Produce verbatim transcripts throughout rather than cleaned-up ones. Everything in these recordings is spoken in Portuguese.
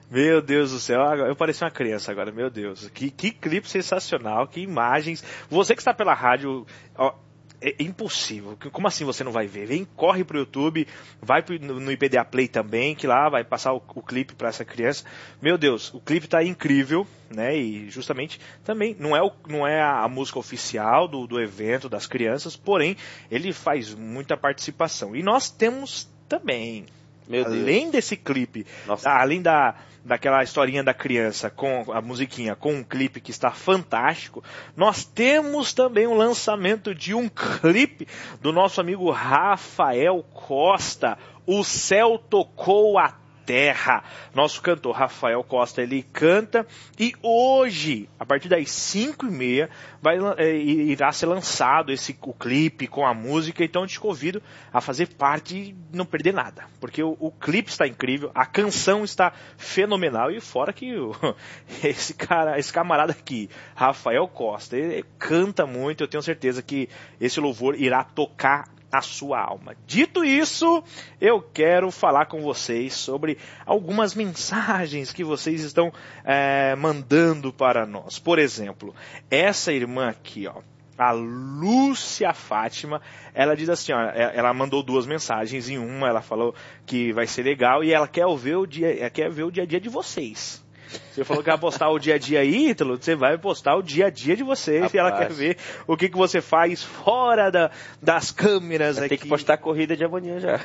Meu Deus do céu, eu pareci uma criança agora, meu Deus. Que, que clipe sensacional, que imagens. Você que está pela rádio, ó, é impossível. Como assim você não vai ver? Vem, corre pro YouTube, vai pro, no I P D A Play também, que lá vai passar o, o clipe para essa criança. Meu Deus, o clipe tá incrível, né? E justamente também não é, o, não é a, a música oficial do, do evento das crianças, porém ele faz muita participação. E nós temos também, Meu além Deus. desse clipe, Nossa. além da daquela historinha da criança com a musiquinha, com um clipe que está fantástico, nós temos também o lançamento de um clipe do nosso amigo Rafael Costa, O Céu Tocou a Terra. Nosso cantor Rafael Costa, ele canta e hoje, a partir das cinco e meia, vai, é, irá ser lançado esse, o clipe com a música, então eu te convido a fazer parte e não perder nada, porque o, o clipe está incrível, a canção está fenomenal e fora que o, esse cara, esse camarada aqui, Rafael Costa, ele canta muito, eu tenho certeza que esse louvor irá tocar a sua alma. Dito isso, eu quero falar com vocês sobre algumas mensagens que vocês estão é, mandando para nós. Por exemplo, essa irmã aqui, ó, a Lúcia Fátima, ela diz assim, ó, ela mandou duas mensagens, em uma ela falou que vai ser legal e ela quer ver o dia, quer ver o dia a dia de vocês. Você falou que vai postar o dia a dia aí, Ítalo, você vai postar o dia a dia de vocês. Rapaz. E ela quer ver o que, que você faz fora da, das câmeras vai aqui. Tem que postar a corrida de amanhã já.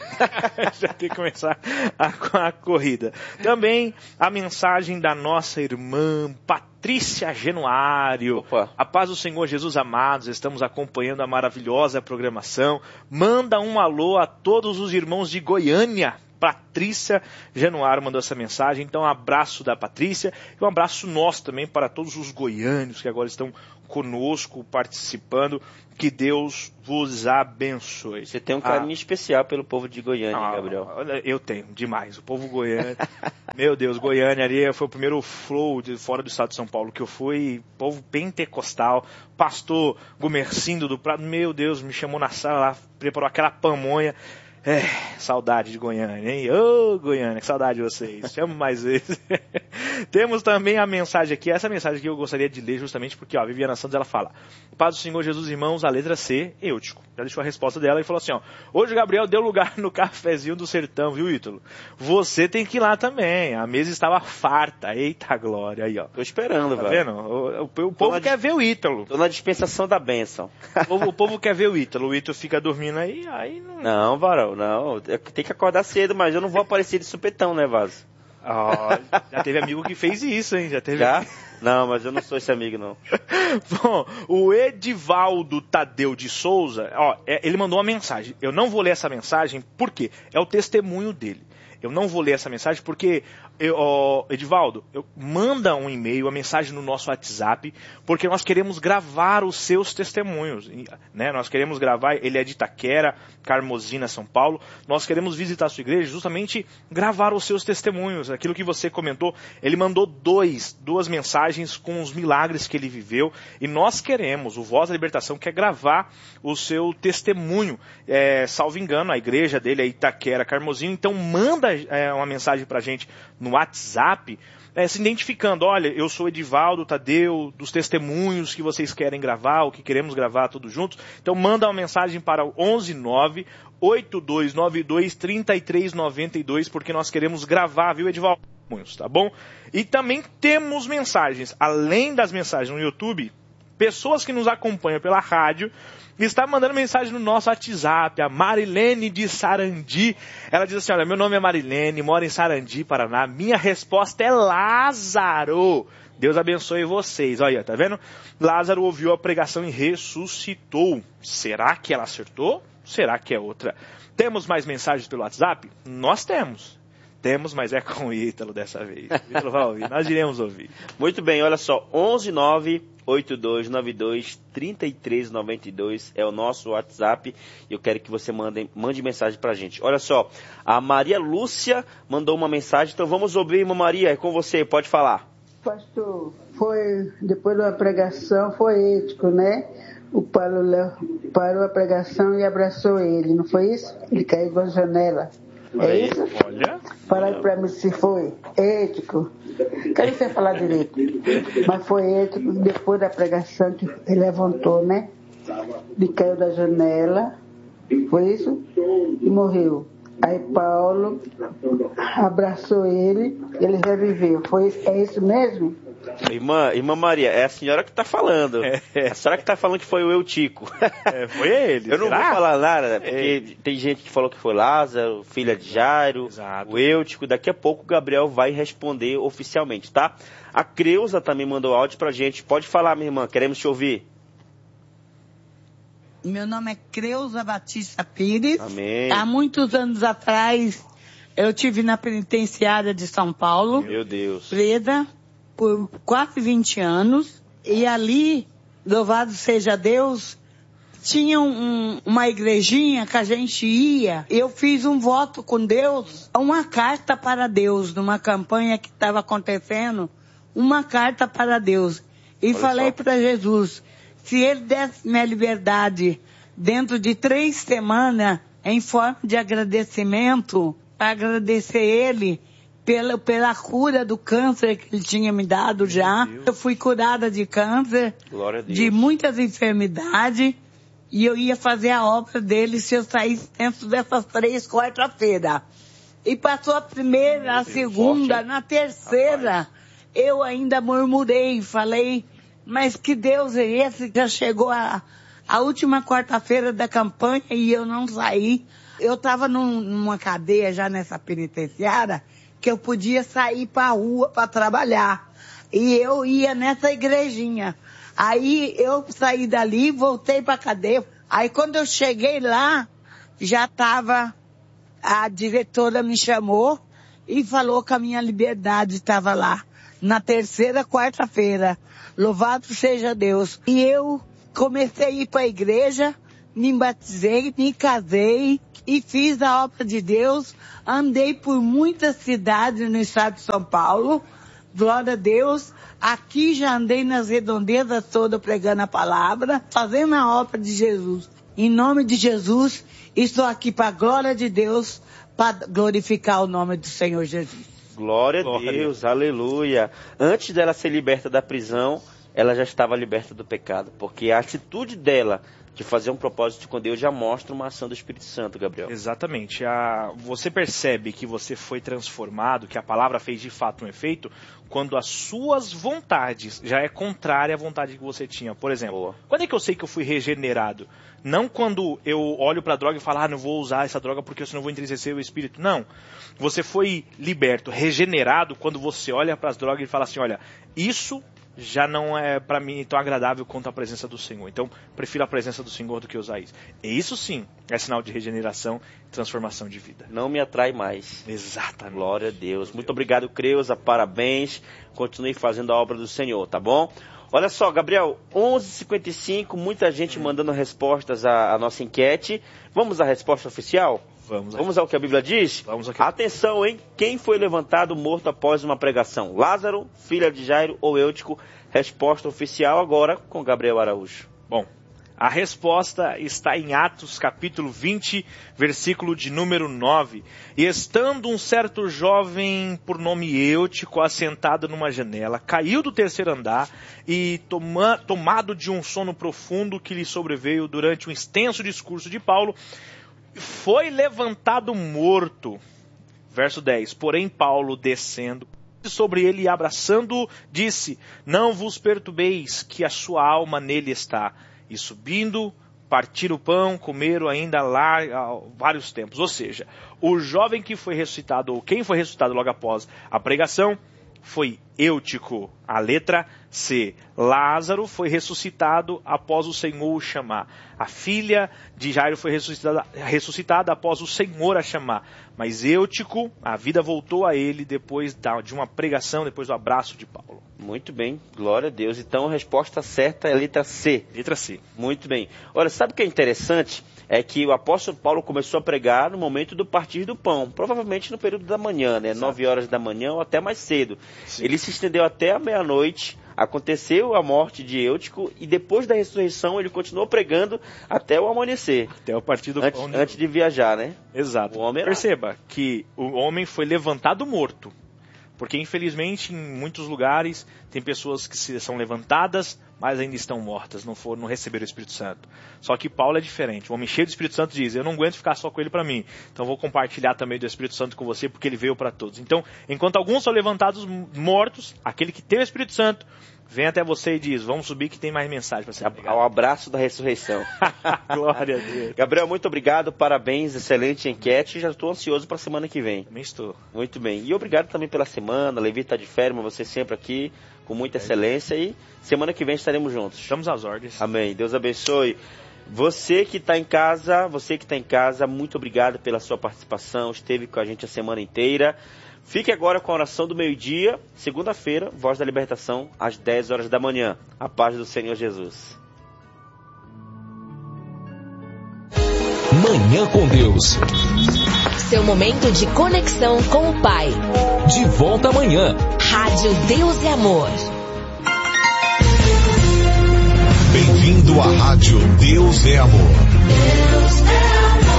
Já tem que começar a, a corrida. Também a mensagem da nossa irmã Patrícia Genuário. Opa. A paz do Senhor Jesus amados, estamos acompanhando a maravilhosa programação. Manda um alô a todos os irmãos de Goiânia. Patrícia Genuário mandou essa mensagem, então um abraço da Patrícia e um abraço nosso também para todos os goianos que agora estão conosco, participando, que Deus vos abençoe. Você tem um carinho ah, especial pelo povo de Goiânia, ah, Gabriel? Eu tenho, demais, o povo goiano, meu Deus, Goiânia ali foi o primeiro flow de fora do estado de São Paulo que eu fui, povo pentecostal, pastor Gumercindo do Prado, meu Deus, me chamou na sala lá, preparou aquela pamonha. É, saudade de Goiânia, hein? Ô, oh, Goiânia, que saudade de vocês. Chamo mais vezes. Temos também a mensagem aqui, essa mensagem aqui eu gostaria de ler justamente porque, ó, a Viviana Santos, ela fala: Paz do Senhor Jesus, irmãos, a letra C, Eutico. Já deixou a resposta dela e falou assim, ó, hoje o Gabriel deu lugar no cafezinho do sertão, viu, Ítalo? Você tem que ir lá também, a mesa estava farta, eita glória, aí, ó. Tô esperando, tá velho. vendo? O, o, o povo quer ver o Ítalo. Tô na dispensação da bênção. O povo, o povo quer ver o Ítalo, o Ítalo fica dormindo aí, aí não... Não, Varão, não, tem que acordar cedo, mas eu não vou aparecer de supetão, né, Vaso? Oh, já teve amigo que fez isso, hein? Já teve. Já? Não, mas eu não sou esse amigo, não. Bom, o Edivaldo Tadeu de Souza, ó, ele mandou uma mensagem. Eu não vou ler essa mensagem, por quê? É o testemunho dele. Eu não vou ler essa mensagem porque, eu, ó, Edivaldo, eu, manda um e-mail, a mensagem no nosso WhatsApp, porque nós queremos gravar os seus testemunhos, né? Nós queremos gravar, ele é de Itaquera, Carmozina, São Paulo, nós queremos visitar a sua igreja, justamente gravar os seus testemunhos, aquilo que você comentou, ele mandou dois, duas mensagens com os milagres que ele viveu, e nós queremos, o Voz da Libertação quer gravar o seu testemunho, é, salvo engano, a igreja dele é Itaquera, Carmozina, então manda é, uma mensagem pra gente no WhatsApp, é, se identificando, olha, eu sou Edivaldo Tadeu, dos testemunhos que vocês querem gravar, ou que queremos gravar todos juntos, então manda uma mensagem para o onze nove oito dois nove dois três três nove dois, porque nós queremos gravar, viu, Edivaldo? Tá bom? E também temos mensagens, além das mensagens no YouTube, pessoas que nos acompanham pela rádio, está mandando mensagem no nosso WhatsApp, a Marilene de Sarandi. Ela diz assim, olha, meu nome é Marilene, moro em Sarandi, Paraná. Minha resposta é Lázaro. Deus abençoe vocês. Olha, tá vendo? Lázaro ouviu a pregação e ressuscitou. Será que ela acertou? Será que é outra? Temos mais mensagens pelo WhatsApp? Nós temos. Temos, mas é com o Ítalo dessa vez. O Ítalo vai ouvir, nós iremos ouvir. Muito bem, olha só, onze nove oito dois nove dois três três nove dois é o nosso WhatsApp e eu quero que você mande, mande mensagem pra gente. Olha só, a Maria Lúcia mandou uma mensagem, então vamos ouvir, irmã Maria, é com você, pode falar. Pastor, foi, depois da pregação, foi ético, né? O Paulo parou a pregação e abraçou ele, não foi isso? Ele caiu da janela. É isso? Olha. Fala aí pra mim se foi ético. Quero você falar direito. Mas foi ético depois da pregação que ele levantou, né? Ele caiu da janela. Foi isso? E morreu. Aí Paulo abraçou ele, ele reviveu. Foi, é isso mesmo? Irmã, irmã Maria, é a senhora que está falando. É. A senhora que está falando que foi o Eutico. É, foi ele. Eu não será? vou falar nada, né? Porque é. Tem gente que falou que foi Lázaro, filha de Jairo, Exato. O Eutico. Daqui a pouco o Gabriel vai responder oficialmente, tá? A Creuza também mandou áudio pra gente. Pode falar, minha irmã, queremos te ouvir. Meu nome é Creuza Batista Pires. Amém. Há muitos anos atrás, eu tive na penitenciária de São Paulo. Meu Deus. Presa por quase vinte anos. E ali, louvado seja Deus, tinha um, uma igrejinha que a gente ia. Eu fiz um voto com Deus, uma carta para Deus, numa campanha que estava acontecendo. Uma carta para Deus. E Olha falei para Jesus... Se ele desse minha liberdade dentro de três semanas, em forma de agradecimento, para agradecer ele pela, pela cura do câncer que ele tinha me dado já. Eu fui curada de câncer, Glória a Deus. De muitas enfermidades, e eu ia fazer a obra dele se eu saísse dentro dessas três quarta-feira. E passou a primeira, a segunda, na terceira, eu ainda murmurei, falei... Mas que Deus é esse? Já chegou a, a última quarta-feira da campanha e eu não saí. Eu estava num, numa cadeia já nessa penitenciária que eu podia sair para a rua para trabalhar. E eu ia nessa igrejinha. Aí eu saí dali, voltei para a cadeia. Aí quando eu cheguei lá, já estava... A diretora me chamou e falou que a minha liberdade estava lá. Na terceira quarta-feira. Louvado seja Deus. E eu comecei a ir para a igreja, me batizei, me casei e fiz a obra de Deus. Andei por muitas cidades no estado de São Paulo. Glória a Deus. Aqui já andei nas redondezas todas pregando a palavra, fazendo a obra de Jesus. Em nome de Jesus, estou aqui para a glória de Deus, para glorificar o nome do Senhor Jesus. Glória a Deus, Deus, aleluia. Antes dela ser liberta da prisão, ela já estava liberta do pecado, porque a atitude dela de fazer um propósito com Deus já mostra uma ação do Espírito Santo, Gabriel. Exatamente. A, você percebe que você foi transformado, que a palavra fez de fato um efeito, quando as suas vontades já é contrária à vontade que você tinha. Por exemplo, Boa. Quando é que eu sei que eu fui regenerado? Não quando eu olho para a droga e falo, ah, não vou usar essa droga porque senão eu vou entristecer o espírito. Não. Você foi liberto, regenerado, quando você olha para as drogas e fala assim, olha, isso já não é para mim tão agradável quanto a presença do Senhor. Então, prefiro a presença do Senhor do que usar isso. E isso sim é sinal de regeneração e transformação de vida. Não me atrai mais. Exatamente. Glória a Deus. Muito obrigado, Creuza. Parabéns. Continue fazendo a obra do Senhor, tá bom? Olha só, Gabriel, onze e cinquenta e cinco, muita gente hum. mandando respostas à, à nossa enquete. Vamos à resposta oficial? Vamos, Vamos ao que a Bíblia diz? Vamos aqui. Atenção, hein? Quem foi levantado morto após uma pregação? Lázaro, filha de Jairo ou Eutico? Resposta oficial agora com Gabriel Araújo. Bom, a resposta está em Atos capítulo vinte, versículo de número nove. E estando um certo jovem por nome Eutico assentado numa janela, caiu do terceiro andar e toma, tomado de um sono profundo que lhe sobreveio durante um extenso discurso de Paulo, foi levantado morto. Verso dez. Porém Paulo, descendo sobre ele e abraçando-o, disse, não vos perturbeis, que a sua alma nele está. E subindo, partiram o pão, comeram ainda lá vários tempos. Ou seja, o jovem que foi ressuscitado, ou quem foi ressuscitado logo após a pregação, foi Eutico. A letra C. Lázaro foi ressuscitado após o Senhor o chamar. A filha de Jairo foi ressuscitada, ressuscitada após o Senhor a chamar. Mas Eutico, a vida voltou a ele depois de uma pregação, depois do abraço de Paulo. Muito bem, glória a Deus. Então a resposta certa é a letra C. Letra C. Muito bem. Olha, sabe o que é interessante? É que o apóstolo Paulo começou a pregar no momento do partir do pão, provavelmente no período da manhã, né? Nove horas da manhã ou até mais cedo. Sim. Ele se estendeu até a meia-noite, aconteceu a morte de Eutico e depois da ressurreição ele continuou pregando até o amanhecer. Até o partir do antes, pão de... antes de viajar, né? Exato. O homem Perceba que o homem foi levantado morto. Porque, infelizmente, em muitos lugares, tem pessoas que se, são levantadas, mas ainda estão mortas, não, foram, não receberam o Espírito Santo. Só que Paulo é diferente. O homem cheio do Espírito Santo diz, eu não aguento ficar só com ele para mim. Então, vou compartilhar também do Espírito Santo com você, porque ele veio para todos. Então, enquanto alguns são levantados mortos, aquele que tem o Espírito Santo vem até você e diz, vamos subir que tem mais mensagem para você pegar. Ao abraço da ressurreição. Glória a Deus. Gabriel, muito obrigado, parabéns, excelente enquete. Já estou ansioso para a semana que vem. Também estou. Muito bem. E obrigado também pela semana. Levi está de férias, mas você sempre aqui, com muita excelência. E semana que vem estaremos juntos. Estamos às ordens. Amém. Deus abençoe. Você que está em casa, você que está em casa, muito obrigado pela sua participação. Esteve com a gente a semana inteira. Fique agora com a oração do meio-dia, segunda-feira, Voz da Libertação, às dez horas da manhã. A paz do Senhor Jesus. Manhã com Deus. Seu momento de conexão com o Pai. De volta amanhã. Rádio Deus e Amor. Bem-vindo à Rádio Deus é Amor. Deus é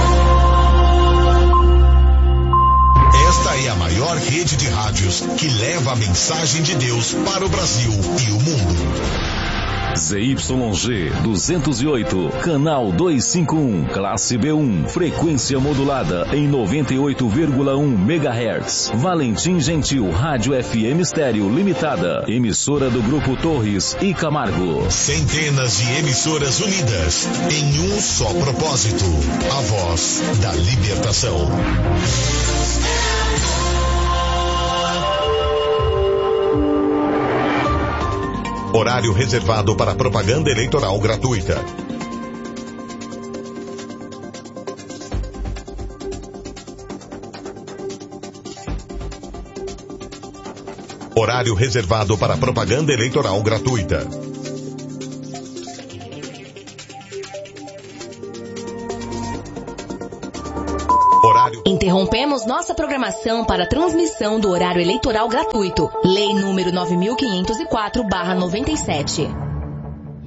Esta é a maior rede de rádios que leva a mensagem de Deus para o Brasil e o mundo. Z Y G duzentos e oito, canal duzentos e cinquenta e um, classe B um, frequência modulada em noventa e oito vírgula um megahertz. Valentim Gentil, Rádio F M Estéreo Limitada, emissora do Grupo Torres e Camargo. Centenas de emissoras unidas em um só propósito, a voz da libertação. Horário reservado para propaganda eleitoral gratuita. Horário reservado para propaganda eleitoral gratuita. Interrompemos nossa programação para transmissão do horário eleitoral gratuito. Lei número nove mil quinhentos e quatro barra noventa e sete.